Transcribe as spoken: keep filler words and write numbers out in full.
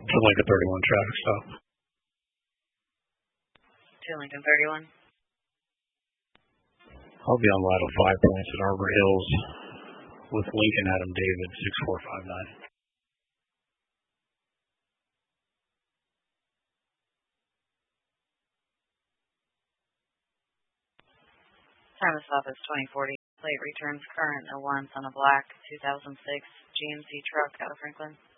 to Lincoln thirty-one traffic stop. To Lincoln thirty-one. I'll be on Lateral five points at Arbor Hills with Lincoln Adam David six four five nine. Time of stop is twenty forty. Plate returns current no once on a black two thousand six G M C truck out of Franklin.